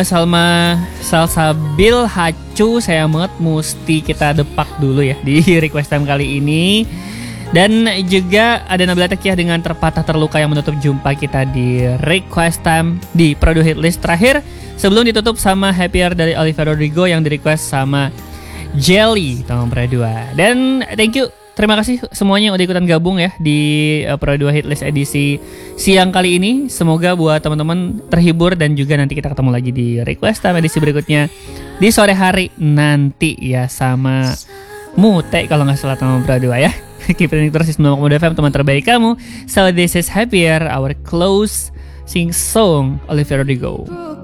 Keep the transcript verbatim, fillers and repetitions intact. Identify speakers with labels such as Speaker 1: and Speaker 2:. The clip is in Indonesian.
Speaker 1: Salma Salsabil Hacu, sayang banget mesti kita depak dulu ya di request time kali ini. Dan juga ada Nabila Takiah dengan Terpatah Terluka yang menutup jumpa kita di request time di Prodo Hitlist terakhir. Sebelum ditutup sama Happier dari Olivia Rodrigo yang di request sama Jelly nomor dua. Dan thank you, terima kasih semuanya yang udah ikutan gabung ya di uh, Pro dua Hitlist edisi siang kali ini. Semoga buat teman-teman terhibur dan juga nanti kita ketemu lagi di request time edisi berikutnya di sore hari nanti ya sama Mute kalau nggak salah nama Pro dua ya. Keep it terus di sembilan puluh F M, teman terbaik kamu. So this is Happier, our close sing song Olivia Rodrigo.